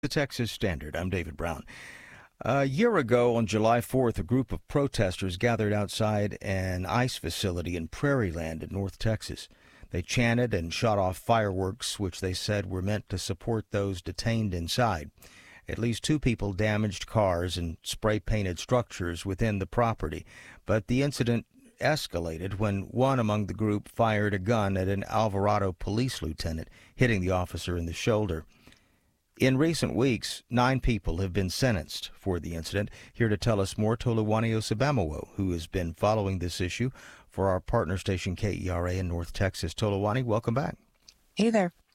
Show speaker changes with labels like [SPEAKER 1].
[SPEAKER 1] The Texas Standard. I'm David Brown. A year ago, on July 4th, a group of protesters gathered outside an ICE facility in Prairie Land in North Texas. They chanted and shot off fireworks, which they said were meant to support those detained inside. At least two people damaged cars and spray-painted structures within the property, but the incident escalated when one among the group fired a gun at an Alvarado police lieutenant, hitting the officer in the shoulder. In recent weeks, 9 people have been sentenced for the incident. Here to tell us more, Toluwani Osabamowo, who has been following this issue for our partner station KERA in North Texas. Toluwani, welcome back.
[SPEAKER 2] Hey there.